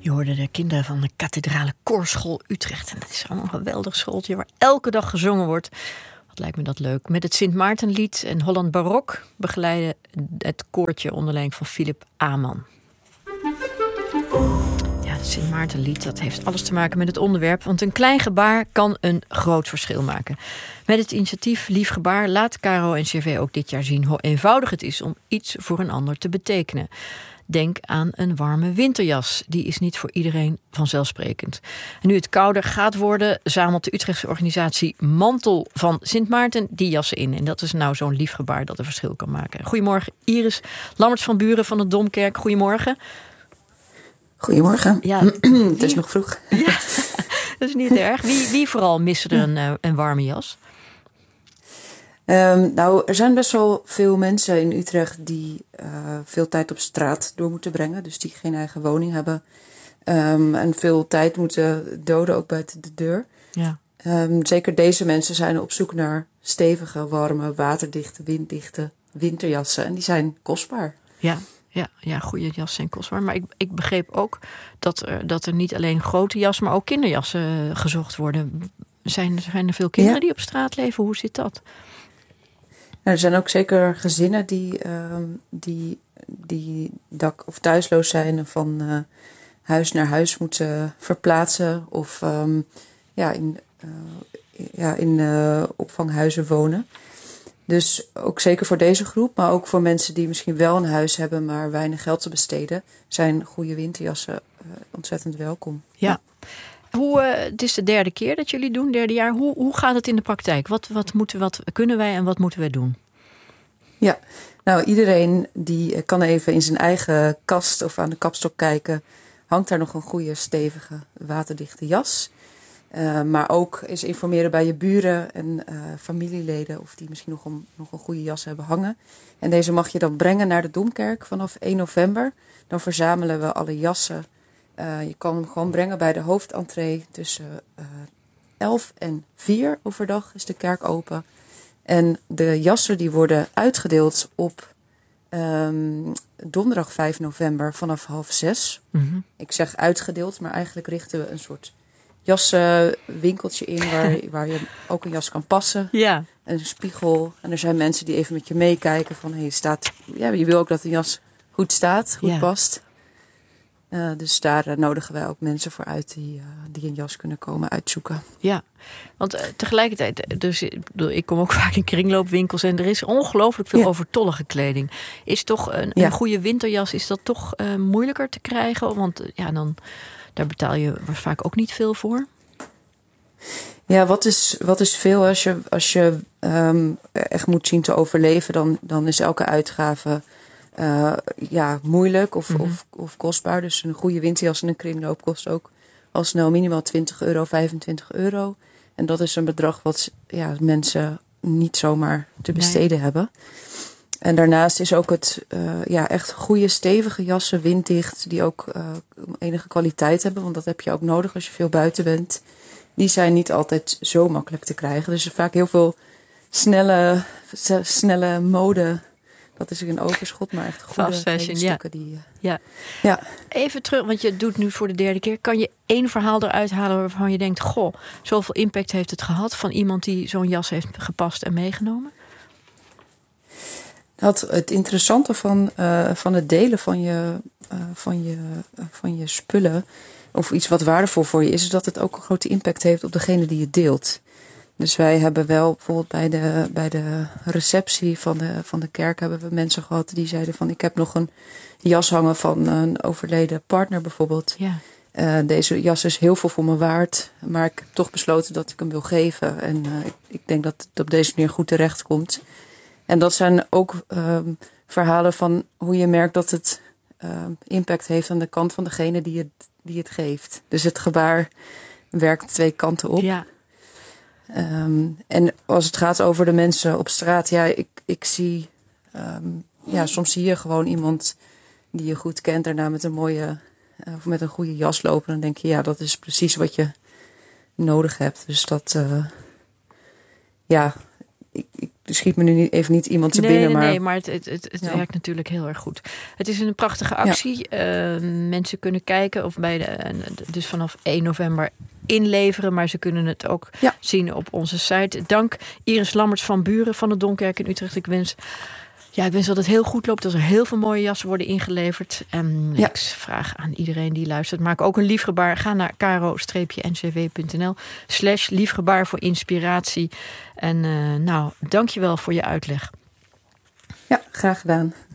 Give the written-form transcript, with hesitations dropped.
Je hoorde de kinderen van de Kathedrale Koorschool Utrecht. En dat is zo'n geweldig schooltje waar elke dag gezongen wordt. Wat lijkt me dat leuk. Met het Sint Maartenlied en Holland Barok begeleiden het koortje onder leiding van Philip Aman. Ja, het Sint Maartenlied, dat heeft alles te maken met het onderwerp. Want een klein gebaar kan een groot verschil maken. Met het initiatief Lief Gebaar laat Caro en CV ook dit jaar zien hoe eenvoudig het is om iets voor een ander te betekenen. Denk aan een warme winterjas. Die is niet voor iedereen vanzelfsprekend. En nu het kouder gaat worden, zamelt de Utrechtse organisatie Mantel van Sint Maarten die jassen in. En dat is nou zo'n lief gebaar dat een verschil kan maken. Goedemorgen, Iris Lammerts van Buren van de Domkerk. Goedemorgen. Goedemorgen. Ja, het is nog vroeg. Ja, dat is niet erg. Wie vooral missen er een warme jas? Nou, er zijn best wel veel mensen in Utrecht die veel tijd op straat door moeten brengen. Dus die geen eigen woning hebben. En veel tijd moeten doden ook buiten de deur. Ja. Zeker deze mensen zijn op zoek naar stevige, warme, waterdichte, winddichte winterjassen. En die zijn kostbaar. Ja, goede jassen zijn kostbaar. Maar ik begreep ook dat er niet alleen grote jassen, maar ook kinderjassen gezocht worden. Zijn er veel kinderen die op straat leven? Hoe zit dat? Nou, er zijn ook zeker gezinnen die dak- of thuisloos zijn en van huis naar huis moeten verplaatsen of in opvanghuizen wonen. Dus ook zeker voor deze groep, maar ook voor mensen die misschien wel een huis hebben, maar weinig geld te besteden, zijn goede winterjassen ontzettend welkom. Ja. Het is de derde keer dat jullie doen, derde jaar. Hoe gaat het in de praktijk? Wat kunnen wij en wat moeten wij doen? Ja, nou iedereen die kan even in zijn eigen kast of aan de kapstok kijken. Hangt daar nog een goede, stevige, waterdichte jas? Maar ook eens informeren bij je buren en familieleden of die misschien nog een goede jas hebben hangen. En deze mag je dan brengen naar de Domkerk vanaf 1 november. Dan verzamelen we alle jassen. Je kan hem gewoon brengen bij de hoofdentree tussen 11 en 4 overdag is de kerk open. En de jassen die worden uitgedeeld op donderdag 5 november vanaf 5:30. Mm-hmm. Ik zeg uitgedeeld, maar eigenlijk richten we een soort jassenwinkeltje in waar je ook een jas kan passen. Ja. En een spiegel. En er zijn mensen die even met je meekijken van je wil ook dat een jas goed staat, goed past. Dus daar nodigen wij ook mensen voor uit die een jas kunnen komen uitzoeken. Ja, want tegelijkertijd, dus ik kom ook vaak in kringloopwinkels en er is ongelooflijk veel overtollige kleding. Is toch een goede winterjas, is dat toch moeilijker te krijgen? Want daar betaal je vaak ook niet veel voor. Ja, wat is veel? Als je echt moet zien te overleven, dan is elke uitgave moeilijk of kostbaar. Dus een goede winterjas en een kringloop kost ook al snel minimaal €20, €25. En dat is een bedrag wat mensen niet zomaar te besteden hebben. En daarnaast is ook het echt goede stevige jassen, winddicht, die ook enige kwaliteit hebben. Want dat heb je ook nodig als je veel buiten bent. Die zijn niet altijd zo makkelijk te krijgen. Dus er is vaak heel veel snelle mode. Dat is een overschot, maar echt goede fast fashion, stukken. Ja. Even terug, want je doet nu voor de derde keer. Kan je één verhaal eruit halen waarvan je denkt, goh, zoveel impact heeft het gehad van iemand die zo'n jas heeft gepast en meegenomen? Het interessante van het delen van je spullen of iets wat waardevol voor je is dat het ook een grote impact heeft op degene die je deelt. Dus wij hebben wel bijvoorbeeld bij de receptie van de kerk hebben we mensen gehad die zeiden van ik heb nog een jas hangen van een overleden partner bijvoorbeeld. Ja. Deze jas is heel veel voor me waard, maar ik heb toch besloten dat ik hem wil geven. En ik denk dat het op deze manier goed terecht komt. En dat zijn ook verhalen van hoe je merkt dat het impact heeft aan de kant van degene die het geeft. Dus het gebaar werkt twee kanten op. Ja. En als het gaat over de mensen op straat, ik zie, soms zie je gewoon iemand die je goed kent, daarna met een mooie, of met een goede jas lopen. Dan denk je, dat is precies wat je nodig hebt. Dus er schiet me nu even niet iemand te binnen. Nee, maar het werkt natuurlijk heel erg goed. Het is een prachtige actie. Ja. Mensen kunnen kijken of dus vanaf 1 november inleveren. Maar ze kunnen het ook zien op onze site. Dank Iris Lammerts van Buren van de Domkerk in Utrecht. Ik wens dat het heel goed loopt. Dat er heel veel mooie jassen worden ingeleverd. En ik vraag aan iedereen die luistert. Maak ook een liefgebaar. Ga naar karo-ncw.nl/liefgebaar voor inspiratie. En dankjewel voor je uitleg. Ja, graag gedaan.